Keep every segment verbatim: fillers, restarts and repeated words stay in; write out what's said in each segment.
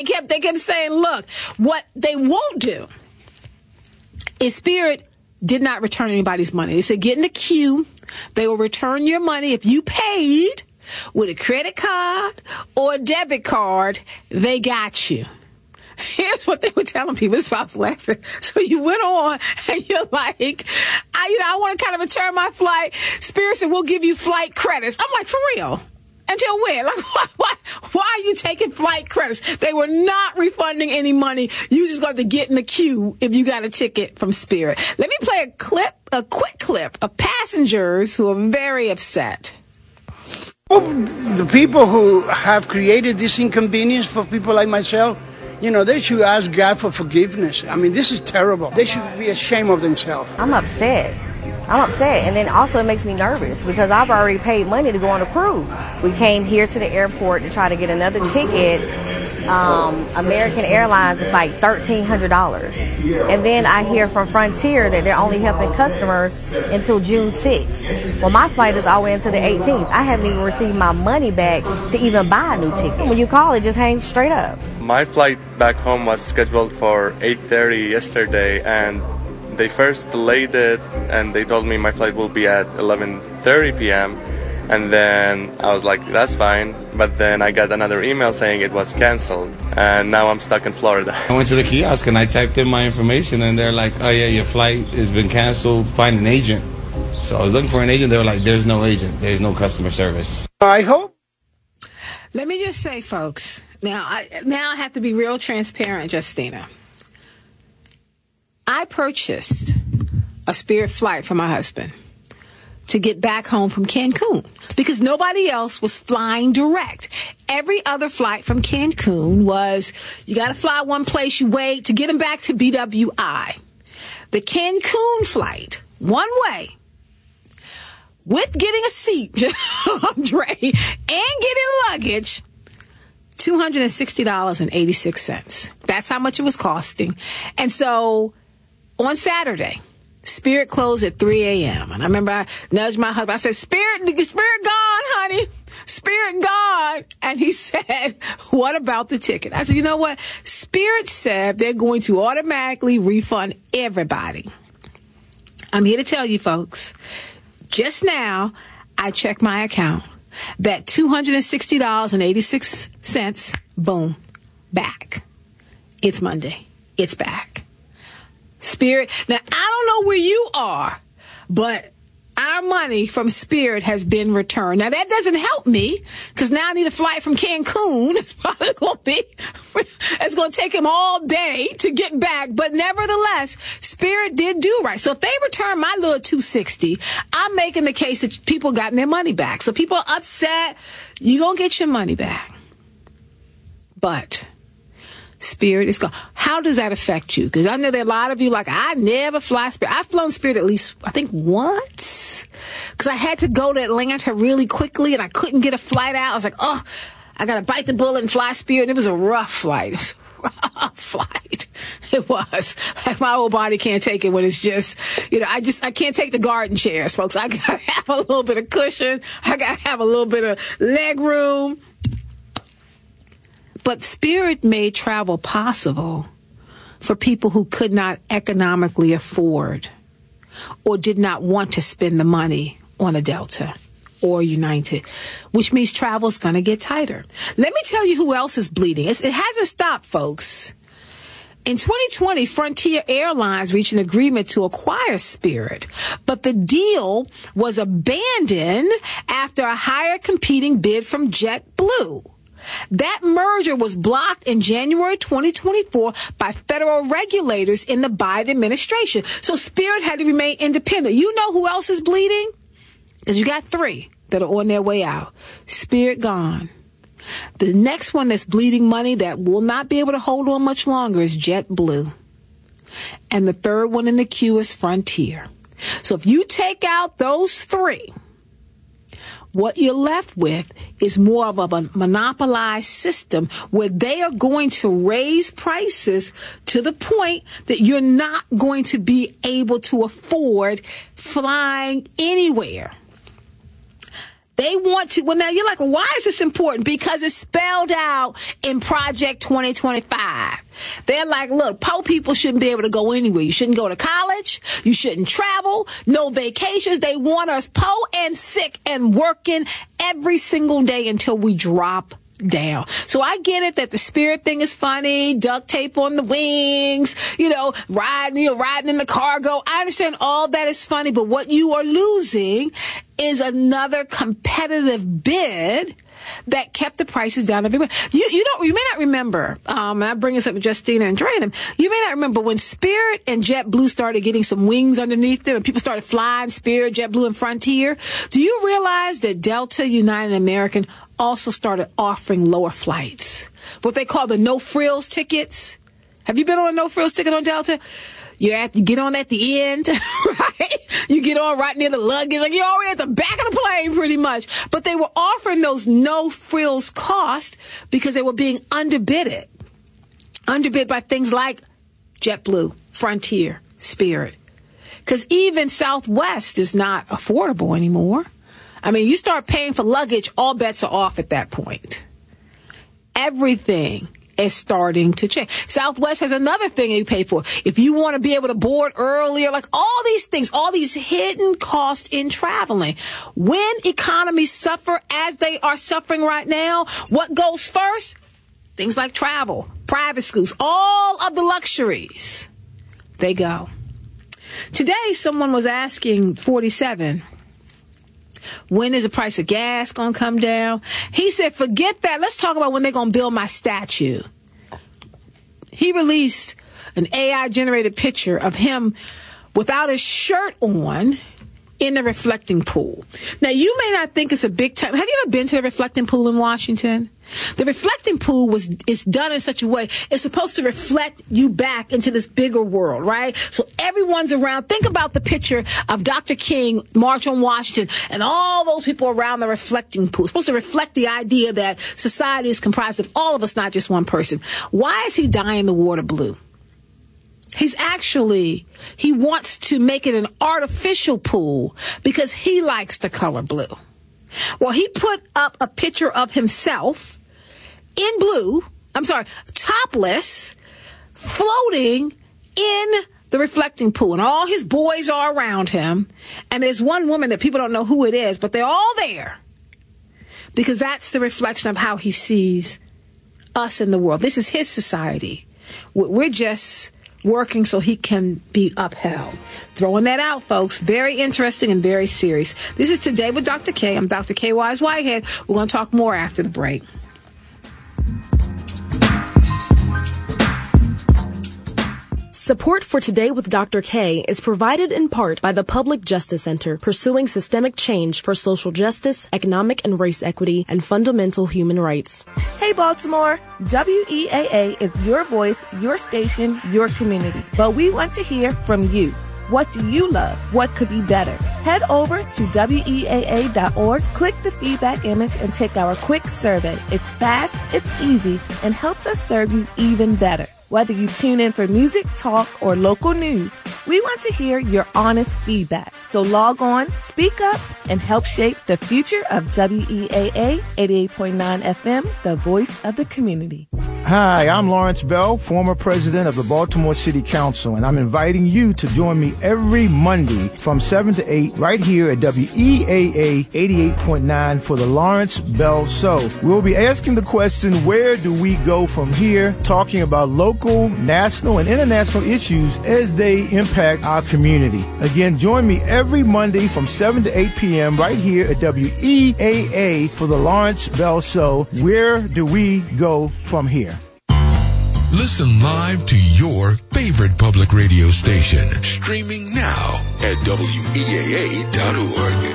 They kept, they kept saying, look, what they won't do is Spirit did not return anybody's money. They said, get in the queue. They will return your money if you paid with a credit card or a debit card. They got you. Here's what they were telling people. This is why I was laughing. So you went on and you're like, I, you know, I want to kind of return my flight. Spirit said, we'll give you flight credits. I'm like, for real? Until when? Like, why, why, why are you taking flight credits? They were not refunding any money. You just got to get in the queue if you got a ticket from Spirit. Let me play a clip, a quick clip of passengers who are very upset. Well, the people who have created this inconvenience for people like myself, you know, they should ask God for forgiveness. I mean, this is terrible. They should be ashamed of themselves. I'm upset. I'm upset. And then also it makes me nervous because I've already paid money to go on a cruise. We came here to the airport to try to get another ticket. Um, American Airlines is like thirteen hundred dollars. And then I hear from Frontier that they're only helping customers until June sixth. Well, my flight is all the way until the eighteenth. I haven't even received my money back to even buy a new ticket. When you call, it just hangs straight up. My flight back home was scheduled for eight thirty yesterday, and they first delayed it, and they told me my flight will be at eleven thirty p.m., and then I was like, that's fine, but then I got another email saying it was canceled, and now I'm stuck in Florida. I went to the kiosk, and I typed in my information, and they're like, oh, yeah, your flight has been canceled, find an agent. So I was looking for an agent. They were like, there's no agent. There's no customer service. I hope. Let me just say, folks, now I, now I have to be real transparent, Justina. I purchased a Spirit flight for my husband to get back home from Cancun because nobody else was flying direct. Every other flight from Cancun was, you got to fly one place, you wait to get him back to B W I. The Cancun flight, one way, with getting a seat, Andre, and getting luggage, two hundred sixty dollars and eighty-six cents. That's how much it was costing. And so on Saturday, Spirit closed at three a.m. And I remember I nudged my husband. I said, Spirit, Spirit gone, honey. Spirit gone. And he said, what about the ticket? I said, you know what? Spirit said they're going to automatically refund everybody. I'm here to tell you, folks, just now, I checked my account. That two hundred sixty dollars and eighty-six cents, boom, back. It's Monday. It's back. Spirit. Now, I don't know where you are, but our money from Spirit has been returned. Now, that doesn't help me because now I need a flight from Cancun. It's probably going to be, it's going to take him all day to get back. But nevertheless, Spirit did do right. So if they return my little two hundred sixty dollars, I'm making the case that people got their money back. So people are upset. You're going to get your money back. But Spirit is gone. How does that affect you? Because I know there are a lot of you like, I never fly Spirit. I've flown Spirit at least, I think, once. Because I had to go to Atlanta really quickly and I couldn't get a flight out. I was like, oh, I got to bite the bullet and fly Spirit. And it was a rough flight. It was a rough flight. It was. Like my old body can't take it when it's just, you know, I just, I can't take the garden chairs, folks. I got to have a little bit of cushion. I got to have a little bit of leg room. But Spirit made travel possible for people who could not economically afford or did not want to spend the money on a Delta or United, which means travel is going to get tighter. Let me tell you who else is bleeding. It's, it hasn't stopped, folks. In twenty twenty, Frontier Airlines reached an agreement to acquire Spirit, but the deal was abandoned after a higher competing bid from JetBlue. That merger was blocked in January twenty twenty-four by federal regulators in the Biden administration. So Spirit had to remain independent. You know who else is bleeding? Because you got three that are on their way out. Spirit gone. The next one that's bleeding money that will not be able to hold on much longer is JetBlue. And the third one in the queue is Frontier. So if you take out those three, what you're left with is more of a monopolized system where they are going to raise prices to the point that you're not going to be able to afford flying anywhere. They want to, well, now you're like, well, why is this important? Because it's spelled out in Project twenty twenty-five. They're like, look, poor people shouldn't be able to go anywhere. You shouldn't go to college. You shouldn't travel. No vacations. They want us poor and sick and working every single day until we drop down. So I get it that the spirit thing is funny, duct tape on the wings, you know, riding, you know, riding in the cargo. I understand all that is funny, but what you are losing is another competitive bid that kept the prices down everywhere. You, you don't, you may not remember, um, and I bring this up with Justina and Dre, and you may not remember when Spirit and JetBlue started getting some wings underneath them and people started flying Spirit, JetBlue, and Frontier. Do you realize that Delta, United, and American also started offering lower flights? What they call the no-frills tickets. Have you been on a no-frills ticket on Delta? You have to get on at the end, right? You get on right near the luggage. Like you're already at the back of the plane pretty much. But they were offering those no-frills cost because they were being underbidded. Underbid by things like JetBlue, Frontier, Spirit. Because even Southwest is not affordable anymore. I mean, you start paying for luggage, all bets are off at that point. Everything is starting to change. Southwest has another thing you pay for. If you want to be able to board earlier, like all these things, all these hidden costs in traveling. When economies suffer as they are suffering right now, what goes first? Things like travel, private schools, all of the luxuries. They go. Today, someone was asking forty-seven, when is the price of gas going to come down? He said, forget that. Let's talk about when they're going to build my statue. He released an A I-generated picture of him without his shirt on in the reflecting pool. Now, you may not think it's a big time. Have you ever been to the reflecting pool in Washington? The reflecting pool was is done in such a way, it's supposed to reflect you back into this bigger world, right? So everyone's around. Think about the picture of Doctor King March on Washington and all those people around the reflecting pool. It's supposed to reflect the idea that society is comprised of all of us, not just one person. Why is he dyeing the water blue? He's actually, he wants to make it an artificial pool because he likes the color blue. Well, he put up a picture of himself in blue, I'm sorry, topless, floating in the reflecting pool. And all his boys are around him. And there's one woman that people don't know who it is, but they're all there. Because that's the reflection of how he sees us in the world. This is his society. We're just working so he can be upheld. Throwing that out, folks. Very interesting and very serious. This is Today with Doctor K. I'm Doctor K. Wise Whitehead. We're going to talk more after the break. Support for Today with Doctor K is provided in part by the Public Justice Center, pursuing systemic change for social justice, economic and race equity, and fundamental human rights. Hey, Baltimore. W E A A is your voice, your station, your community. But we want to hear from you. What do you love? What could be better? Head over to W E A A dot org, click the feedback image, and take our quick survey. It's fast, it's easy, and helps us serve you even better. Whether you tune in for music, talk, or local news, we want to hear your honest feedback. So log on, speak up, and help shape the future of W E A A eighty-eight point nine F M, the voice of the community. Hi, I'm Lawrence Bell, former president of the Baltimore City Council, and I'm inviting you to join me every Monday from seven to eight right here at W E A A eighty-eight point nine for the Lawrence Bell Show. We'll be asking the question, where do we go from here? Talking about local, national, and international issues as they impact our community. Again, join me every Monday from seven to eight p.m. right here at W E A A for the Lawrence Bell Show. Where do we go from here? Listen live to your favorite public radio station. Streaming now at W E A A dot org.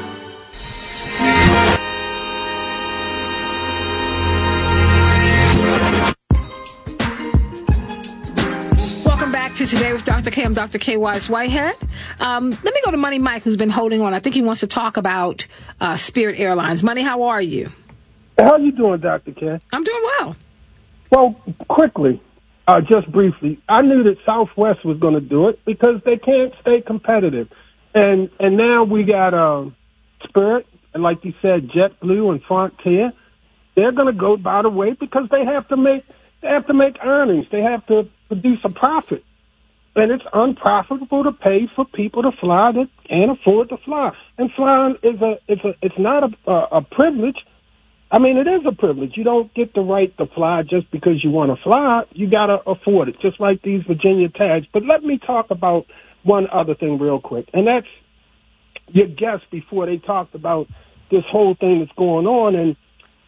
Welcome back to Today with Doctor K. I'm Doctor K. Wise Whitehead. Um, let me go to Money Mike, who's been holding on. I think he wants to talk about uh, Spirit Airlines. Money, how are you? How are you doing, Doctor K? I'm doing well. Well, quickly, uh, just briefly, I knew that Southwest was going to do it because they can't stay competitive. And and now we got um, Spirit, and like you said, JetBlue and Frontier, they're going to go by the way because they have to make they have to make earnings. They have to produce a profit. And it's unprofitable to pay for people to fly that can't afford to fly. And flying is a, it's a, it's not a, a, a privilege. I mean, it is a privilege. You don't get the right to fly just because you want to fly. You got to afford it, just like these Virginia tags. But let me talk about one other thing real quick, and that's your guest before they talked about this whole thing that's going on. And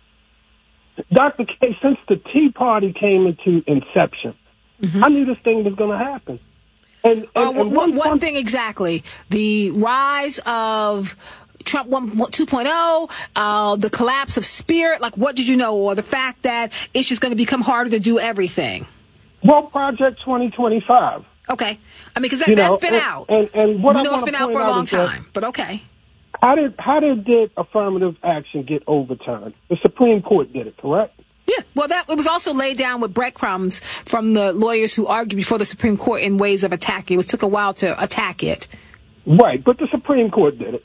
Doctor K, since the Tea Party came into inception, mm-hmm. I knew this thing was going to happen. And, and, uh, and one, one thing exactly, the rise of Trump two point oh, uh, the collapse of Spirit, like what did you know, or the fact that it's just going to become harder to do everything? Well, Project twenty twenty-five. Okay. I mean, because that, you know, that's been and, out. And, and what we I know it's been out for a long time, that, but okay. How did, how did, did affirmative action get overturned? The Supreme Court did it, correct? Yeah, well, that it was also laid down with breadcrumbs from the lawyers who argued before the Supreme Court in ways of attacking it. It took a while to attack it. Right, but the Supreme Court did it.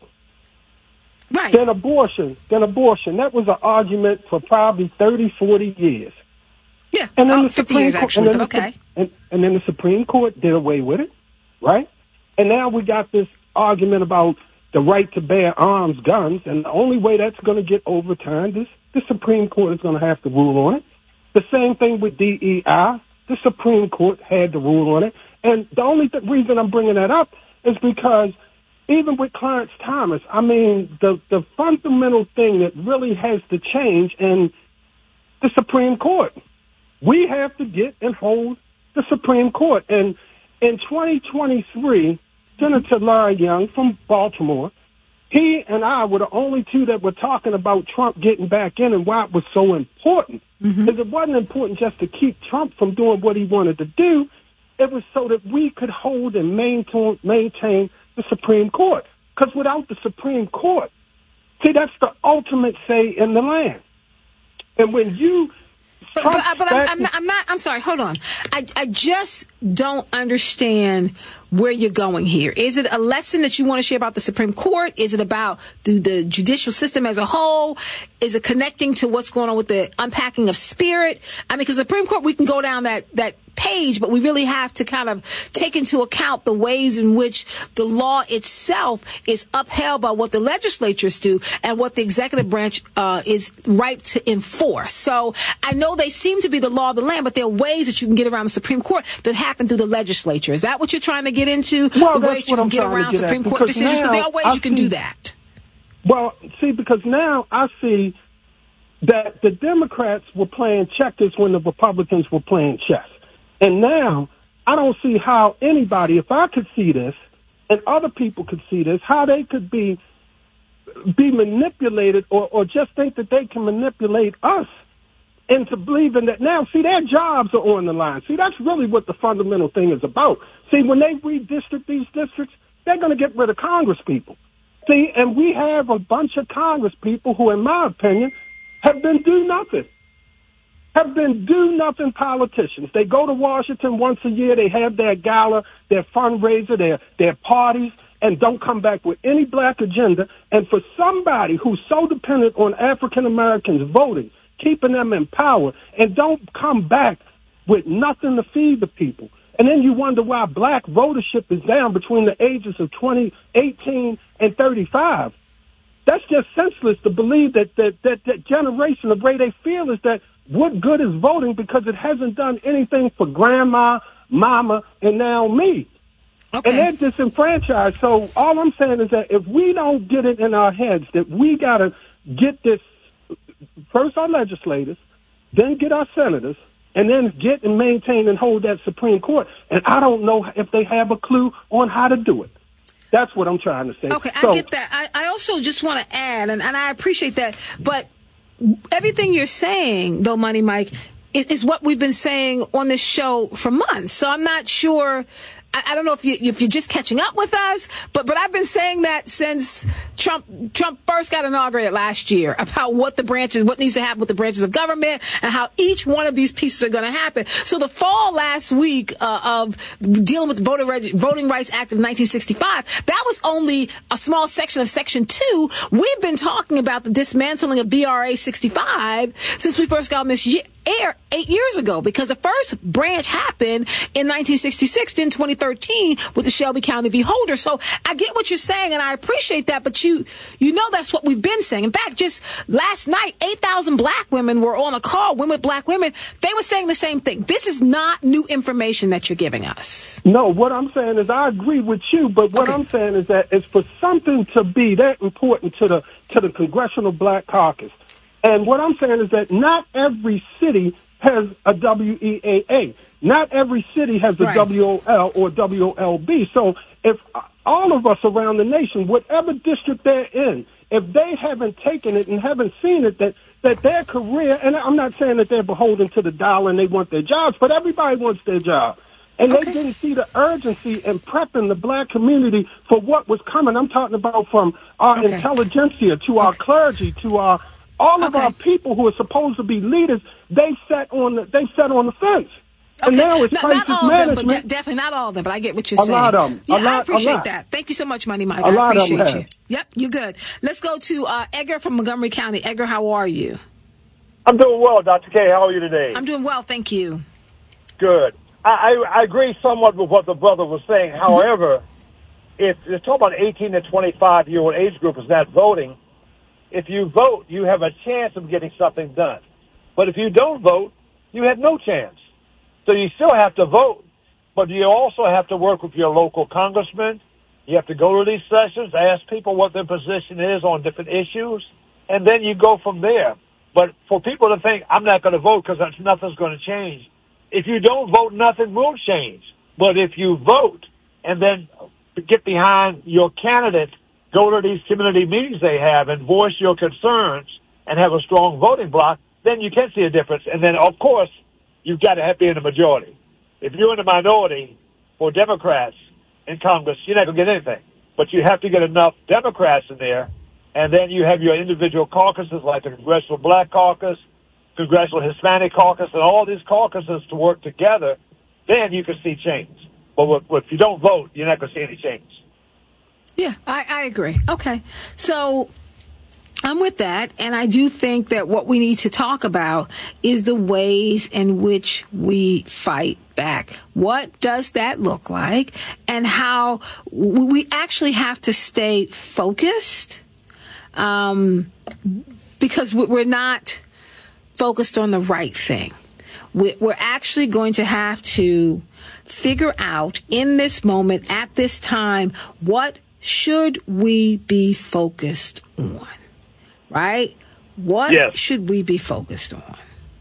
Right. Then abortion, then abortion. That was an argument for probably thirty, forty years. Yeah, and then oh, the fifty Supreme years Court, actually, and but the, okay. And, and then the Supreme Court did away with it, right? And now we got this argument about the right to bear arms, guns, and the only way that's going to get overturned is the Supreme Court is going to have to rule on it. The same thing with D E I. The Supreme Court had to rule on it. And the only th- reason I'm bringing that up is because even with Clarence Thomas, I mean, the, the fundamental thing that really has to change in the Supreme Court. We have to get and hold the Supreme Court. And in twenty twenty-three, Senator Larry Young from Baltimore, he and I were the only two that were talking about Trump getting back in and why it was so important. Mm-hmm. Because it wasn't important just to keep Trump from doing what he wanted to do. It was so that we could hold and maintain, maintain the Supreme Court. Because without the Supreme Court, see, that's the ultimate say in the land. And when you... But, but, but I'm, I'm, not, I'm not, I'm sorry, hold on. I, I just don't understand where you're going here. Is it a lesson that you want to share about the Supreme Court? Is it about the, the judicial system as a whole? Is it connecting to what's going on with the unpacking of Spirit? I mean, because the Supreme Court, we can go down that, that page, but we really have to kind of take into account the ways in which the law itself is upheld by what the legislatures do and what the executive branch uh, is right to enforce. So I know they seem to be the law of the land, but there are ways that you can get around the Supreme Court that happen through the legislature. Is that what you're trying to get into? Well, the ways you can get around Supreme Court decisions? Because there are ways I you can see, do that. Well, see, because now I see that the Democrats were playing checkers when the Republicans were playing chess. And now I don't see how anybody, if I could see this and other people could see this, how they could be be manipulated or, or just think that they can manipulate us into believing that now, see, their jobs are on the line. See, that's really what the fundamental thing is about. See, when they redistrict these districts, they're going to get rid of Congress people. See, and we have a bunch of Congress people who, in my opinion, have been do nothing. Have been do-nothing politicians. They go to Washington once a year. They have their gala, their fundraiser, their, their parties, and don't come back with any black agenda. And for somebody who's so dependent on African-Americans voting, keeping them in power, and don't come back with nothing to feed the people. And then you wonder why black votership is down between the ages of twenty, eighteen, and thirty-five. That's just senseless to believe that that, that that generation, the way they feel is that what good is voting because it hasn't done anything for grandma, mama, and now me. Okay. And they're disenfranchised. So all I'm saying is that if we don't get it in our heads that we got to get this, first our legislators, then get our senators, and then get and maintain and hold that Supreme Court. And I don't know if they have a clue on how to do it. That's what I'm trying to say. Okay, so, I get that. I, I also just want to add, and, and I appreciate that, but everything you're saying, though, Money Mike, is, is what we've been saying on this show for months. So I'm not sure I, I don't know if you if you're just catching up with us, but but I've been saying that since Trump Trump first got inaugurated last year about what the branches, what needs to happen with the branches of government, and how each one of these pieces are going to happen. So the fall last week uh, of dealing with the Voter Reg- Voting Rights Act of nineteen sixty-five, that was only a small section of Section two. We've been talking about the dismantling of B R A sixty-five since we first got on this year. air eight years ago, because the first branch happened in nineteen sixty-six, then twenty thirteen with the Shelby County v. Holder. So I get what you're saying, and I appreciate that, but you you know that's what we've been saying. In fact, just last night, eight thousand black women were on a call, women with black women. They were saying the same thing. This is not new information that you're giving us. No, what I'm saying is I agree with you, but what okay. I'm saying is that it's for something to be that important to the to the Congressional Black Caucus. And what I'm saying is that not every city has a W E A A. Not every city has a right. W O L or W O L B. So if all of us around the nation, whatever district they're in, if they haven't taken it and haven't seen it, that, that their career, and I'm not saying that they're beholden to the dollar and they want their jobs, but everybody wants their job. And okay. they didn't see the urgency in prepping the black community for what was coming. I'm talking about from our okay. intelligentsia to our okay. clergy to our all of okay. our people who are supposed to be leaders. They sat on the they sat on the fence. Okay. And now it's not, crisis not all management. Of them, but de- definitely not all of them, but I get what you're a saying. A lot of them. Yeah, a lot, I appreciate a lot. that. Thank you so much, Money Mike. A I lot appreciate of them you. have. Yep, you're good. Let's go to uh, Edgar from Montgomery County. Edgar, how are you? I'm doing well, Doctor K. How are you today? I'm doing well, thank you. Good. I, I, I agree somewhat with what the brother was saying. However, mm-hmm. if you're talking about eighteen to twenty-five year old age group is not voting, if you vote, you have a chance of getting something done. But if you don't vote, you have no chance. So you still have to vote, but you also have to work with your local congressman. You have to go to these sessions, ask people what their position is on different issues, and then you go from there. But for people to think, I'm not going to vote because nothing's going to change. If you don't vote, nothing will change. But if you vote and then get behind your candidate, go to these community meetings they have and voice your concerns and have a strong voting bloc, then you can see a difference. And then, of course, you've got to have to be in the majority. If you're in the minority for Democrats in Congress, you're not going to get anything. But you have to get enough Democrats in there, and then you have your individual caucuses like the Congressional Black Caucus, Congressional Hispanic Caucus, and all these caucuses to work together, then you can see change. But if you don't vote, you're not going to see any change. Yeah, I, I agree. Okay. So I'm with that, and I do think that what we need to talk about is the ways in which we fight back. What does that look like, and how we actually have to stay focused, um, because we're not focused on the right thing. We're actually going to have to figure out in this moment, at this time, what should we be focused on? Right? What yes. should we be focused on?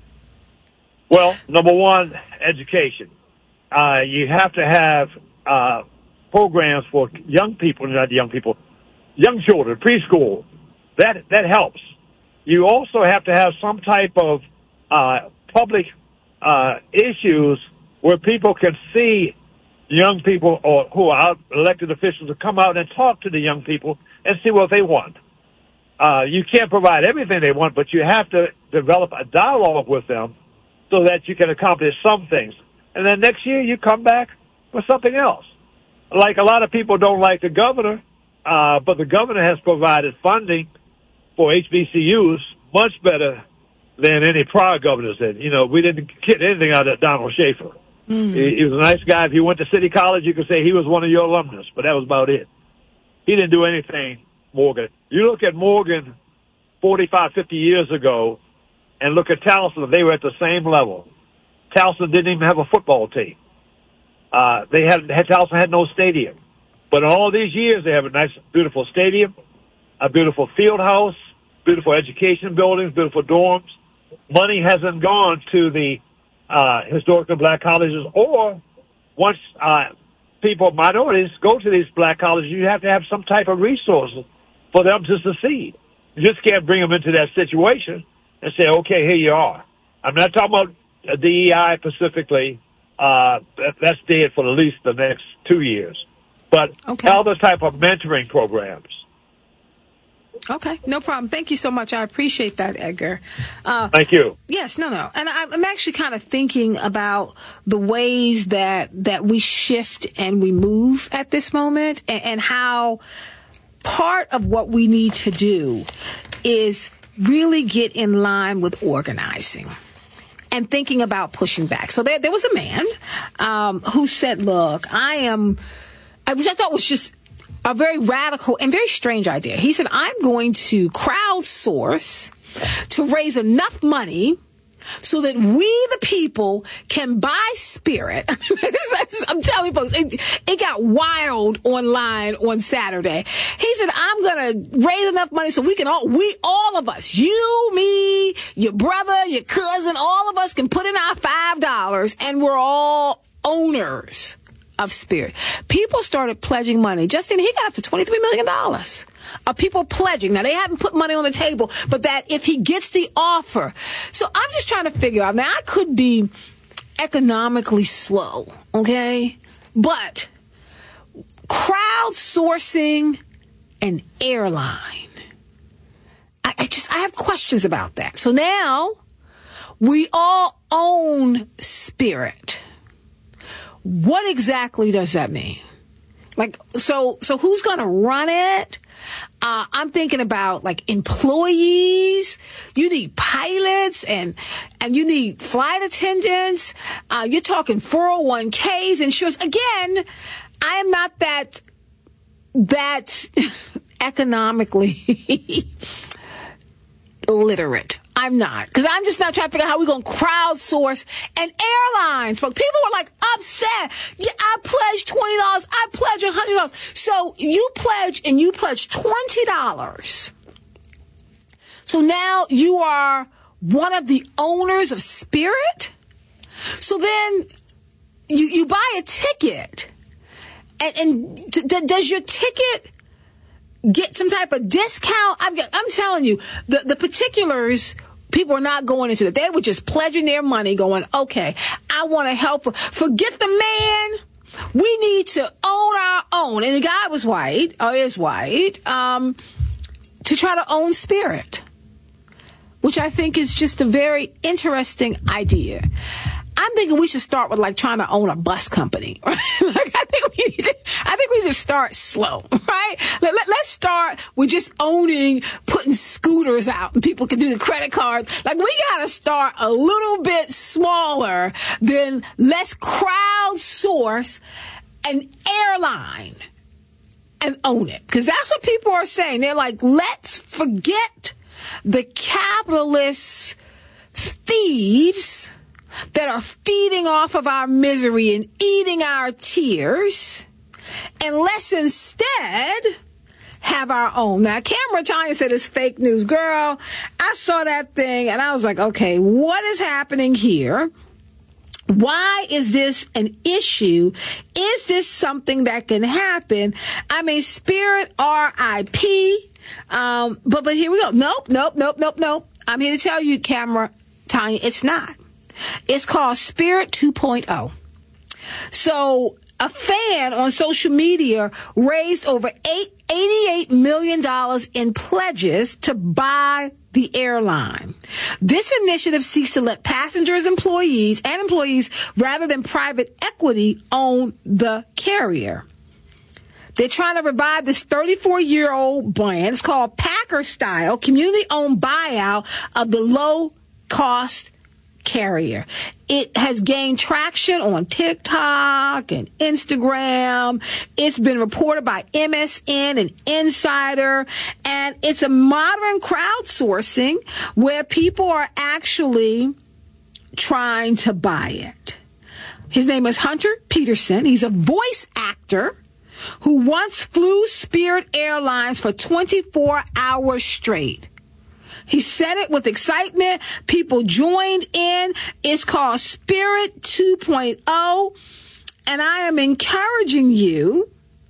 Well, number one, education. Uh, you have to have uh, programs for young people, not young people, young children, preschool. That that helps. You also have to have some type of uh, public uh, issues where people can see young people or who are out, elected officials to come out and talk to the young people and see what they want. Uh, you can't provide everything they want, but you have to develop a dialogue with them so that you can accomplish some things. And then next year you come back with something else. Like a lot of people don't like the governor, uh, but the governor has provided funding for H B C Us much better than any prior governors did. You know, we didn't get anything out of Donald Schaefer. Mm. He, he was a nice guy. If you went to City College, you could say he was one of your alumnus, but that was about it. He didn't do anything, Morgan. You look at Morgan forty-five, fifty years ago and look at Towson, they were at the same level. Towson didn't even have a football team. Uh, they had, had Towson had no stadium. But in all these years, they have a nice, beautiful stadium, a beautiful field house, beautiful education buildings, beautiful dorms. Money hasn't gone to the uh, historically black colleges, or once uh, people, minorities, go to these black colleges, you have to have some type of resources for them to succeed. You just can't bring them into that situation and say, okay, here you are. I'm not talking about D E I specifically, uh, that, that's dead for at least the next two years. But okay. other type of mentoring programs. Okay, no problem. Thank you so much. I appreciate that, Edgar. Uh, Thank you. Yes, no, no. And I, I'm actually kind of thinking about the ways that, that we shift and we move at this moment, and, and how part of what we need to do is really get in line with organizing and thinking about pushing back. So there, there was a man um, who said, look, I am, which I thought was just a very radical and very strange idea. He said, I'm going to crowdsource to raise enough money so that we, the people, can buy spirit. I'm telling you, folks, it, it got wild online on Saturday. He said, I'm going to raise enough money so we can all, we, all of us, you, me, your brother, your cousin, all of us can put in our five dollars and we're all owners of spirit. People started pledging money. Justin, he got up to twenty-three million dollars of people pledging. Now, they haven't put money on the table, but that if he gets the offer. So I'm just trying to figure out. Now, I could be economically slow, okay? But crowdsourcing an airline, I, I just, I have questions about that. So now we all own spirit. What exactly does that mean? Like, so, so who's going to run it? Uh, I'm thinking about like employees. You need pilots and, and you need flight attendants. Uh, you're talking four oh one k's, insurance. Again, I am not that, that economically literate. I'm not. Because I'm just not trying to figure out how we're going to crowdsource and airlines. Folk, people were like upset. Yeah, I pledged twenty dollars. I pledged one hundred dollars. So you pledge and you pledge twenty dollars. So now you are one of the owners of Spirit. So then you, you buy a ticket. And, and d- d- does your ticket get some type of discount? I'm, I'm telling you, the, the particulars, people are not going into that. They were just pledging their money going, okay, I want to help. Forget the man. We need to own our own. And the guy was white, or is white, um, to try to own Spirit, which I think is just a very interesting idea. I'm thinking we should start with like trying to own a bus company. Right? Like I think we need to, I think we need to start slow, right? Let, let, let's start with just owning, putting scooters out and people can do the credit cards. Like we got to start a little bit smaller than let's crowdsource an airline and own it. Because that's what people are saying. They're like, let's forget the capitalist thieves that are feeding off of our misery and eating our tears, and let's instead have our own. Now, Camera Tanya said it's fake news. Girl, I saw that thing and I was like, okay, what is happening here? Why is this an issue? Is this something that can happen? I mean, Spirit R I P. Um, but, but here we go. Nope, nope, nope, nope, nope. I'm here to tell you, Camera Tanya, it's not. It's called Spirit two point oh. So a fan on social media raised over eighty-eight million dollars in pledges to buy the airline. This initiative seeks to let passengers, employees, and employees, rather than private equity, own the carrier. They're trying to revive this thirty-four-year-old brand. It's called Packer Style, community-owned buyout of the low-cost carrier. It has gained traction on TikTok and Instagram. It's been reported by M S N and Insider, and it's a modern crowdsourcing where people are actually trying to buy it. His name is Hunter Peterson. He's a voice actor who once flew Spirit Airlines for twenty-four hours straight. He said it with excitement. People joined in. It's called Spirit two point oh. And I am encouraging you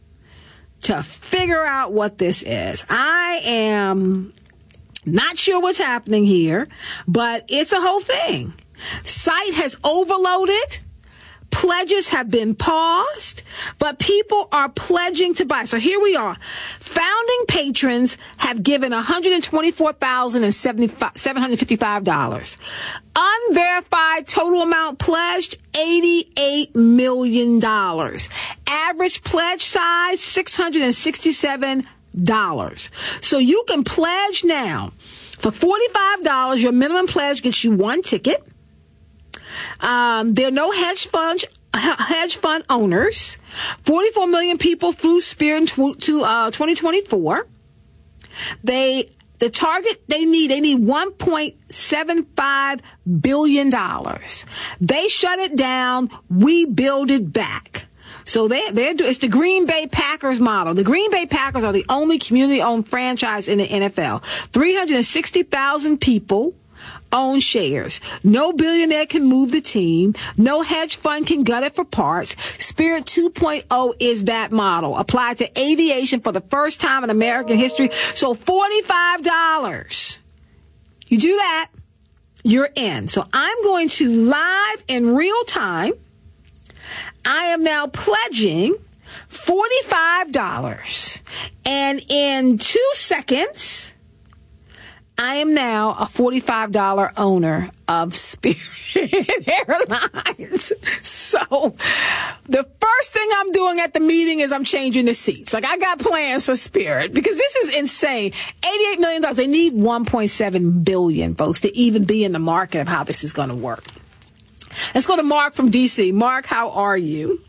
to figure out what this is. I am not sure what's happening here, but it's a whole thing. Site has overloaded. pledges have been paused, but people are pledging to buy. So here we are. Founding patrons have given one hundred twenty-four thousand seven hundred fifty-five dollars. Unverified total amount pledged, eighty-eight million dollars. Average pledge size, six hundred sixty-seven dollars. So you can pledge now. For forty-five dollars, your minimum pledge gets you one ticket. Um, there are no hedge fund hedge fund owners. forty-four million people flew Spirit to, to uh, twenty twenty-four. They the target they need they need one point seven five billion dollars. They shut it down. We build it back. So they they're it's the Green Bay Packers model. The Green Bay Packers are the only community-owned franchise in the N F L. three hundred sixty thousand people own shares. No billionaire can move the team. No hedge fund can gut it for parts. Spirit two point oh is that model applied to aviation for the first time in American history. So forty-five dollars. You do that, you're in. So I'm going to live in real time. I am now pledging forty-five dollars. And in two seconds, I am now a forty-five dollars owner of Spirit Airlines. So the first thing I'm doing at the meeting is I'm changing the seats. Like, I got plans for Spirit because this is insane. eighty-eight million dollars. They need one point seven billion dollars, folks, to even be in the market of how this is going to work. Let's go to Mark from D C. Mark, how are you?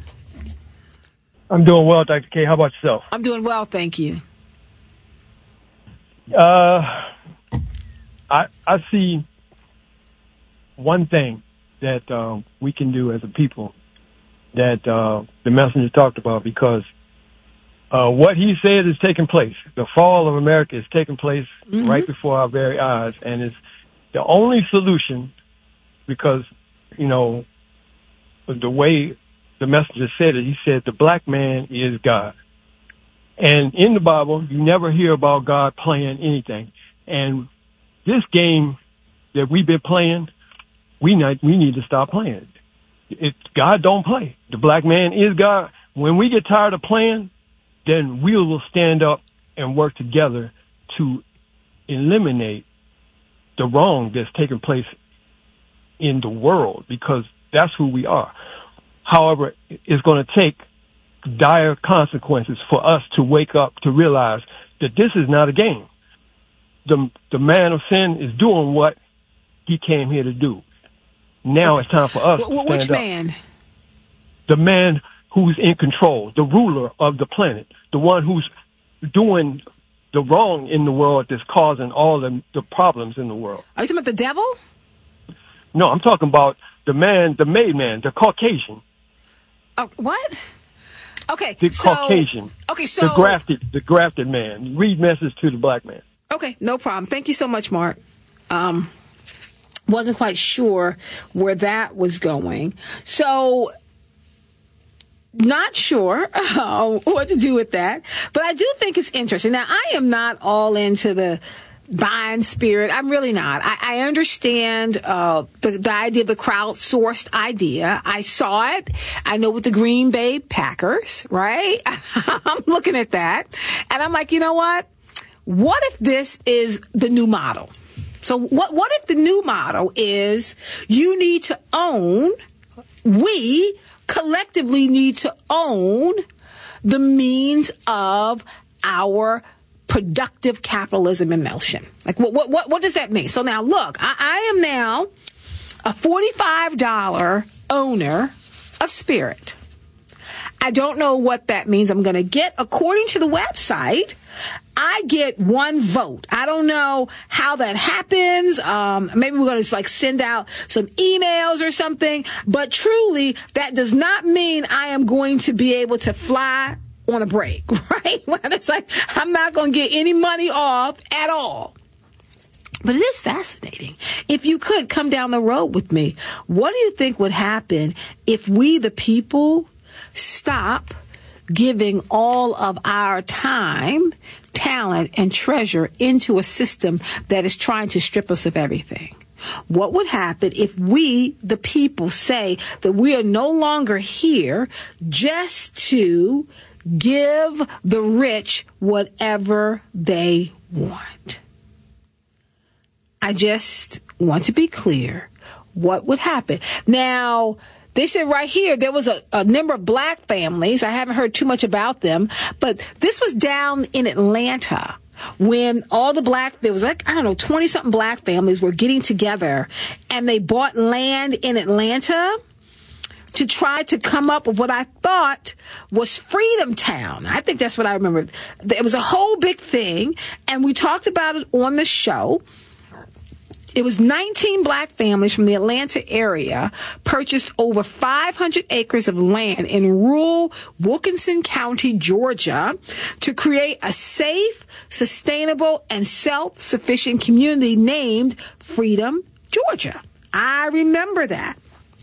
I'm doing well, Doctor K. How about yourself? I'm doing well, thank you. Uh, I I see one thing that uh, we can do as a people that uh, the messenger talked about, because uh, what he said is taking place. The fall of America is taking place mm-hmm. right before our very eyes, and it's the only solution, because you know, the way the messenger said it, he said the black man is God. And in the Bible, you never hear about God playing anything. And this game that we've been playing, we need, we need to stop playing. It, God don't play. The black man is God. When we get tired of playing, then we will stand up and work together to eliminate the wrong that's taking place in the world, because that's who we are. However, it's going to take dire consequences for us to wake up to realize that this is not a game. The the man of sin is doing what he came here to do. Now it's time for us w- to stand Which up. man? The man who's in control, the ruler of the planet, the one who's doing the wrong in the world that's causing all the, the problems in the world. Are you talking about the devil? No, I'm talking about the man, the made man, the Caucasian. Oh, what? Okay, the so, Caucasian. Okay, so the grafted, the grafted man. Read message to the black man. Okay, no problem. Thank you so much, Mark. Um, wasn't quite sure where that was going, so not sure uh, what to do with that. But I do think it's interesting. Now, I am not all into the buying Spirit. I'm really not. I, I understand uh, the, the idea of the crowdsourced idea. I saw it. I know with the Green Bay Packers, right? I'm looking at that. And I'm like, you know what? What if this is the new model? So what, what if the new model is you need to own, we collectively need to own the means of our productive capitalism in motion. Like, what, what, what, what does that mean? So now, look, I, I am now a forty-five dollars owner of Spirit. I don't know what that means. I'm going to get, according to the website, I get one vote. I don't know how that happens. Um, maybe we're going to like send out some emails or something. But truly, that does not mean I am going to be able to fly on a break, right? It's like I'm not going to get any money off at all. But it is fascinating. If you could come down the road with me, what do you think would happen if we, the people, stop giving all of our time, talent, and treasure into a system that is trying to strip us of everything? What would happen if we, the people, say that we are no longer here just to give the rich whatever they want? I just want to be clear. What would happen? Now, they said right here there was a, a number of black families. I haven't heard too much about them, but this was down in Atlanta when all the black, there was like, I don't know, twenty-something black families were getting together and they bought land in Atlanta to try to come up with what I thought was Freedom Town. I think that's what I remember. It was a whole big thing, and we talked about it on the show. It was nineteen black families from the Atlanta area purchased over five hundred acres of land in rural Wilkinson County, Georgia, to create a safe, sustainable, and self-sufficient community named Freedom, Georgia. I remember that.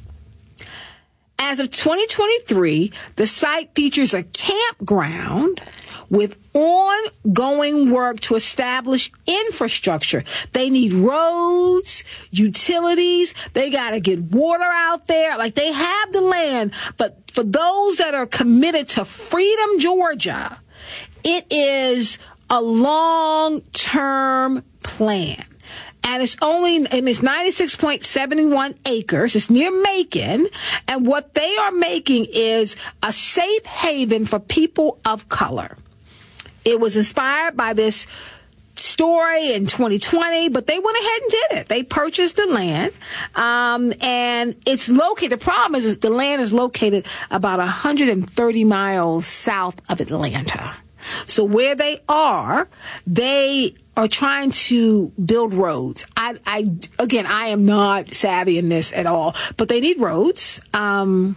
As of twenty twenty-three, the site features a campground with ongoing work to establish infrastructure. They need roads, utilities. They got to get water out there. Like, they have the land. But for those that are committed to Freedom, Georgia, it is a long-term plan. And it's only, and it's ninety-six point seven one acres. It's near Macon. And what they are making is a safe haven for people of color. It was inspired by this story in twenty twenty, but they went ahead and did it. They purchased the land, um, and it's located, the problem is, is the land is located about one hundred thirty miles south of Atlanta. So where they are, they are trying to build roads. I, I, again, I am not savvy in this at all, but they need roads, um,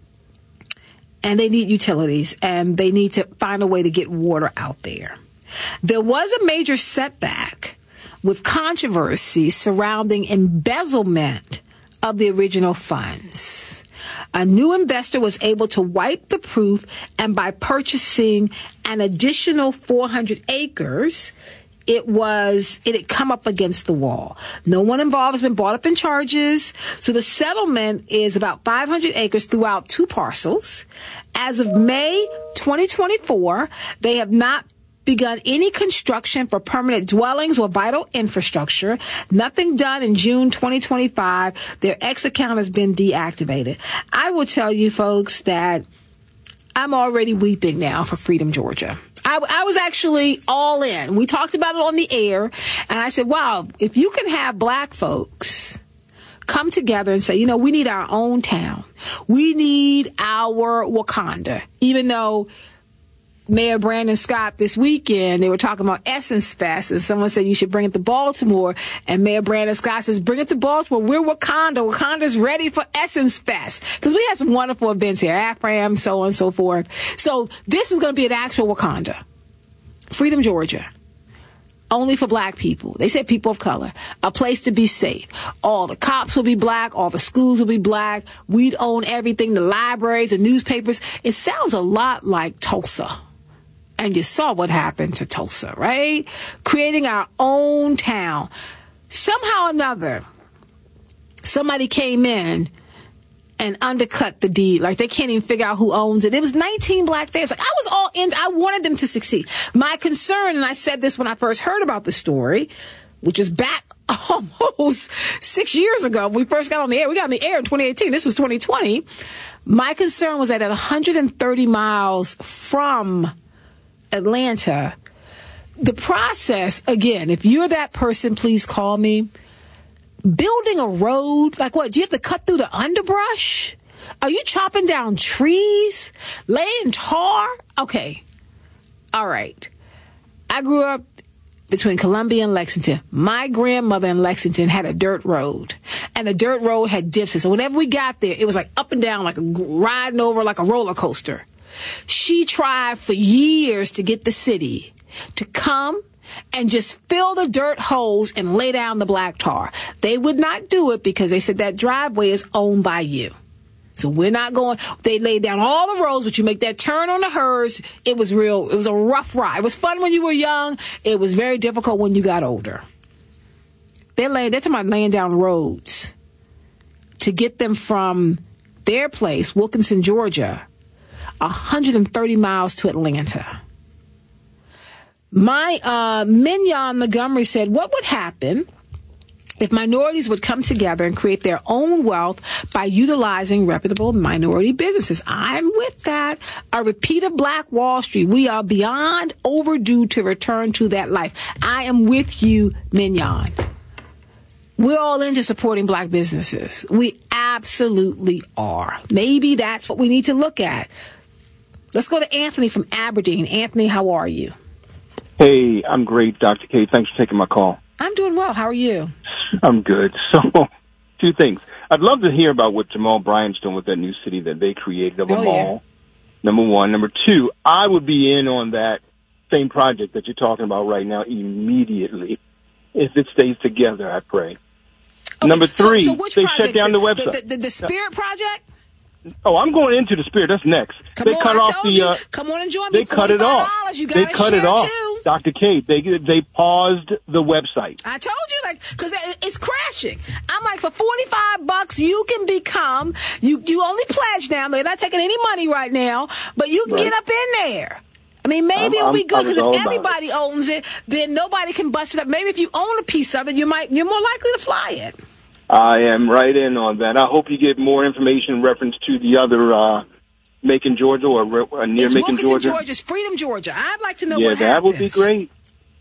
and they need utilities, and they need to find a way to get water out there. There was a major setback with controversy surrounding embezzlement of the original funds. A new investor was able to wipe the proof, and by purchasing an additional four hundred acres, it was, it had come up against the wall. No one involved has been brought up in charges. So the settlement is about five hundred acres throughout two parcels. As of May twenty twenty-four, they have not begun any construction for permanent dwellings or vital infrastructure. Nothing done in June twenty twenty-five. Their X account has been deactivated. I will tell you folks that I'm already weeping now for Freedom, Georgia. I, I was actually all in. We talked about it on the air, and I said, wow, if you can have black folks come together and say, you know, we need our own town. We need our Wakanda, even though Mayor Brandon Scott this weekend, they were talking about Essence Fest, and someone said you should bring it to Baltimore, and Mayor Brandon Scott says, bring it to Baltimore. We're Wakanda. Wakanda's ready for Essence Fest. Because we had some wonderful events here, AFRAM, so on and so forth. So this was going to be an actual Wakanda. Freedom, Georgia. Only for black people. They said people of color. A place to be safe. All the cops will be black. All the schools will be black. We'd own everything, the libraries, the newspapers. It sounds a lot like Tulsa. And you saw what happened to Tulsa, right? Creating our own town. Somehow or another, somebody came in and undercut the deed. Like, they can't even figure out who owns it. It was nineteen black families. Like, I was all in. I wanted them to succeed. My concern, and I said this when I first heard about the story, which is back almost six years ago. We first got on the air. We got on the air in twenty eighteen. This was twenty twenty. My concern was that at one hundred thirty miles from Atlanta, the process, again, if you're that person, please call me. Building a road, like what? Do you have to cut through the underbrush? Are you chopping down trees? Laying tar? Okay. All right. I grew up between Columbia and Lexington. My grandmother in Lexington had a dirt road, and the dirt road had dips. So whenever we got there, it was like up and down, like a, riding over like a roller coaster. She tried for years to get the city to come and just fill the dirt holes and lay down the black tar. They would not do it because they said that driveway is owned by you. So we're not going. They laid down all the roads, but you make that turn on the hers. It was real. It was a rough ride. It was fun when you were young. It was very difficult when you got older. They're, laying, they're talking about laying down roads to get them from their place, Wilkinson, Georgia, one hundred thirty miles to Atlanta. My uh, Mignon Montgomery said, what would happen if minorities would come together and create their own wealth by utilizing reputable minority businesses? I'm with that. A repeat of Black Wall Street. We are beyond overdue to return to that life. I am with you, Mignon. We're all into supporting black businesses. We absolutely are. Maybe that's what we need to look at. Let's go to Anthony from Aberdeen. Anthony, how are you? Hey, I'm great, Doctor K. Thanks for taking my call. I'm doing well. How are you? I'm good. So, two things. I'd love to hear about what Jamal Bryant's doing with that new city that they created of a oh, mall. Yeah. Number one. Number two, I would be in on that same project that you're talking about right now immediately. If it stays together, I pray. Okay, Number three, so, so which they project? shut down the, the website. The, the, the Spirit Project? Oh, I'm going into the Spirit. That's next. Come they on, cut I off told the. you. Uh, Come on and join me. They cut it off. You they cut it off, too. Doctor K. They they paused the website. I told you, like, because it's crashing. I'm like, for forty-five bucks, you can become. You you only pledge now. They're not taking any money right now, but you can right. get up in there. I mean, maybe I'm, it'll be good because if everybody it. owns it, then nobody can bust it up. Maybe if you own a piece of it, you might you're more likely to fly it. I am right in on that. I hope you get more information in reference to the other uh, Macon, Georgia, or uh, near it's Macon, Wilkinson, Georgia. Georgia's Freedom, Georgia. I'd like to know yeah, what happens. Yeah, that would be great.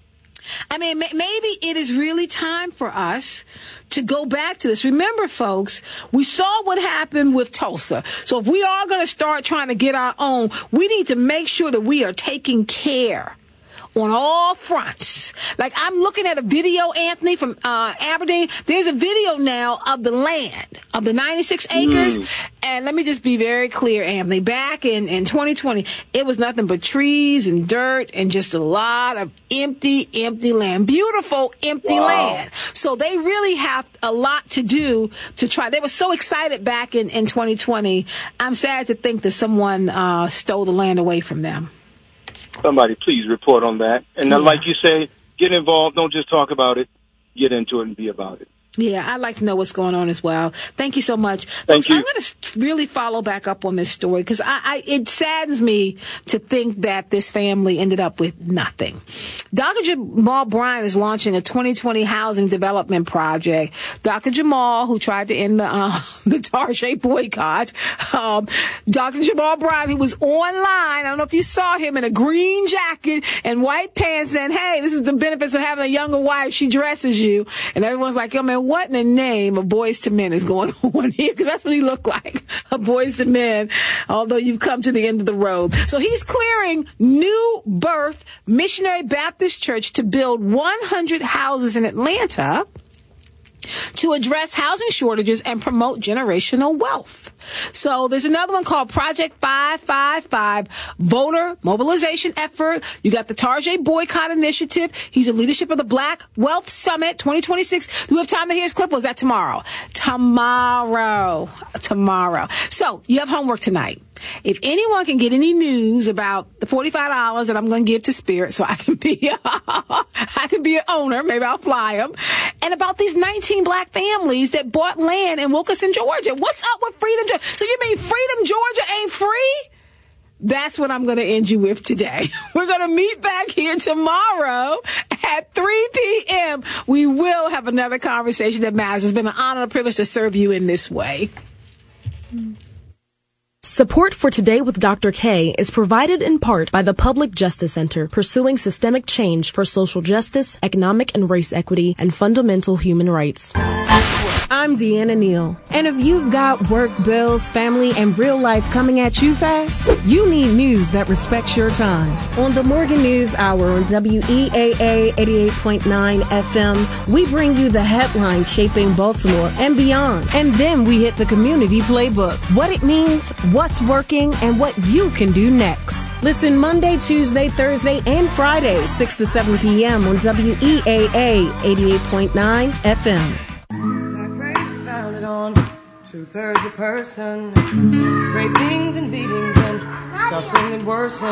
I mean, maybe it is really time for us to go back to this. Remember, folks, we saw what happened with Tulsa. So if we are going to start trying to get our own, we need to make sure that we are taking care on all fronts. Like, I'm looking at a video, Anthony, from uh, Aberdeen. There's a video now of the land, of the ninety-six acres. Mm. And let me just be very clear, Anthony. Back in, in twenty twenty, it was nothing but trees and dirt and just a lot of empty, empty land. Beautiful, empty wow. land. So they really have a lot to do to try. They were so excited back in, in twenty twenty. I'm sad to think that someone uh, stole the land away from them. Somebody please report on that. And yeah. like you say, get involved. Don't just talk about it. Get into it and be about it. Yeah, I'd like to know what's going on as well. Thank you so much. Thank Folks, you. I'm going to really follow back up on this story because I, I, it saddens me to think that this family ended up with nothing. Doctor Jamal Bryant is launching a twenty twenty housing development project. Doctor Jamal, who tried to end the, uh, the Tarjay boycott, um, Doctor Jamal Bryant, who was online, I don't know if you saw him in a green jacket and white pants saying, hey, this is the benefits of having a younger wife. She dresses you. And everyone's like, yo, man, what in the name of Boys to Men is going on here? Because that's what he looked like, a Boys to Men, although you've come to the end of the road. So he's clearing New Birth Missionary Baptist Church to build one hundred houses in Atlanta to address housing shortages and promote generational wealth. So there's another one called Project five five five, voter mobilization effort. You got the Tarjay boycott initiative. He's a leadership of the Black Wealth Summit twenty twenty-six. Do we have time to hear his clip, or is that tomorrow? Tomorrow. Tomorrow. So you have homework tonight. If anyone can get any news about the forty-five dollars that I'm going to give to Spirit so I can be I can be an owner, maybe I'll fly them, and about these nineteen black families that bought land in Wilkinson, Georgia. What's up with Freedom Georgia? So you mean Freedom Georgia ain't free? That's what I'm going to end you with today. We're going to meet back here tomorrow at three p.m. We will have another conversation that matters. It's been an honor and a privilege to serve you in this way. Support for Today with Doctor K is provided in part by the Public Justice Center, pursuing systemic change for social justice, economic and race equity, and fundamental human rights. I'm Deanna Neal, and if you've got work, bills, family, and real life coming at you fast, you need news that respects your time. On the Morgan News Hour on W E A A eighty-eight point nine F M, we bring you the headlines shaping Baltimore and beyond, and then we hit the community playbook, what it means, what's working, and what you can do next. Listen Monday, Tuesday, Thursday, and Friday, six to seven p.m. on W E A A eighty-eight point nine F M. Founded on two-thirds a person, rapings and beatings and suffering and worsen.